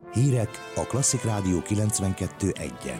Hírek a Klasszik Rádió 92.1-en.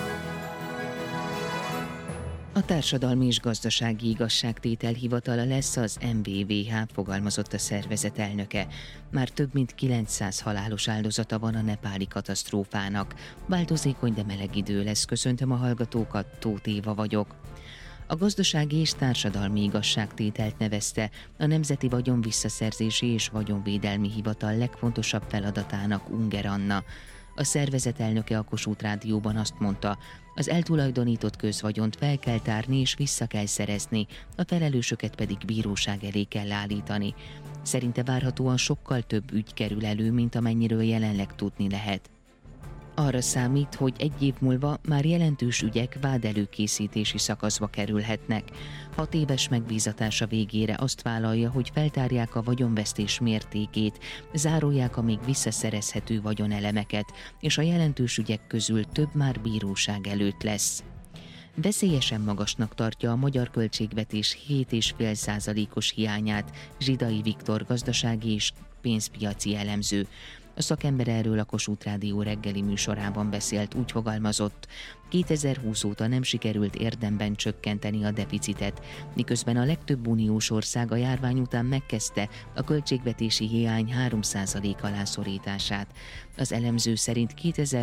A Társadalmi és Gazdasági Igazságtétel Hivatala lesz az MBVH, fogalmazott a szervezet elnöke. Már több mint 900 halálos áldozata van a nepáli katasztrófának. Változékony, de meleg idő lesz. Köszöntöm a hallgatókat, Tóth Éva vagyok. A Gazdasági és Társadalmi Igazságtételt nevezte a Nemzeti Vagyonvisszaszerzési és Vagyonvédelmi Hivatal legfontosabb feladatának Unger Anna. A szervezet elnöke a Kossuth Rádióban azt mondta, az eltulajdonított közvagyont fel kell tárni és vissza kell szerezni, a felelősöket pedig bíróság elé kell állítani. Szerinte várhatóan sokkal több ügy kerül elő, mint amennyiről jelenleg tudni lehet. Arra számít, hogy egy év múlva már jelentős ügyek vádelőkészítési szakaszba kerülhetnek. 6 éves megbízatása végére azt vállalja, hogy feltárják a vagyonvesztés mértékét, zárolják a még visszaszerezhető vagyonelemeket, és a jelentős ügyek közül több már bíróság előtt lesz. Veszélyesen magasnak tartja a magyar költségvetés 7,5%-os hiányát Zsidai Viktor gazdasági és pénzpiaci elemző. A szakember erről a Kossuth Rádió reggeli műsorában beszélt, úgy fogalmazott, 2020 óta nem sikerült érdemben csökkenteni a deficitet, miközben a legtöbb uniós ország a járvány után megkezdte a költségvetési hiány 3% alá szorítását. Az elemző szerint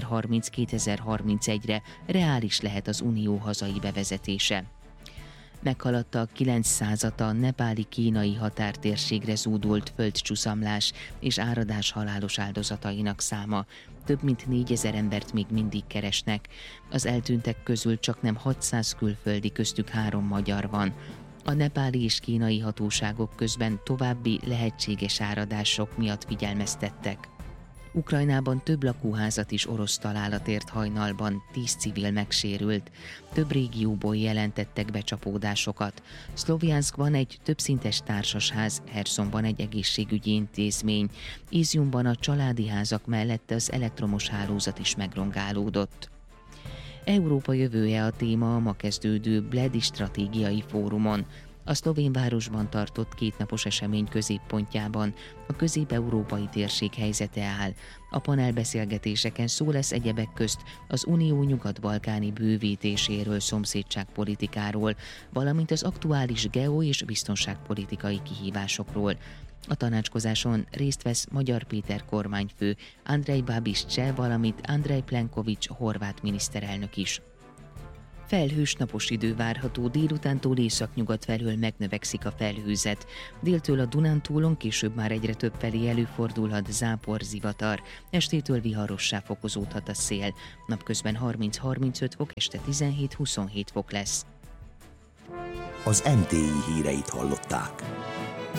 2030-2031-re reális lehet az unió hazai bevezetése. Meghaladta a 900-at a nepáli-kínai határtérségre zúdult földcsuszamlás és áradás halálos áldozatainak száma. Több mint 4000 embert még mindig keresnek. Az eltűntek közül csaknem 600 külföldi, köztük 3 magyar van. A nepáli és kínai hatóságok közben további lehetséges áradások miatt figyelmeztettek. Ukrajnában több lakóházat is orosz találat ért hajnalban, 10 civil megsérült. Több régióból jelentettek becsapódásokat. Szlovjanszkban egy többszintes társasház, Hersonban egy egészségügyi intézmény, Iziumban a családi házak mellett az elektromos hálózat is megrongálódott. Európa jövője a téma a ma kezdődő Bledi stratégiai fórumon. A szlovén városban tartott 2 napos esemény középpontjában a közép-európai térség helyzete áll. A panelbeszélgetéseken szó lesz egyebek közt az unió nyugat-balkáni bővítéséről, szomszédságpolitikáról, valamint az aktuális geo- és biztonságpolitikai kihívásokról. A tanácskozáson részt vesz Magyar Péter kormányfő, Andrej Babiš cseh, valamint Andrej Plenković horvát miniszterelnök is. Felhős napos idő várható, délutántól északnyugat felől megnövekszik a felhőzet. Déltől a Dunántúlon, később már egyre több felé előfordulhat zápor, zivatar. Estétől viharossá fokozódhat a szél. Napközben 30-35 fok, este 17-27 fok lesz. Az NTI híreit hallották.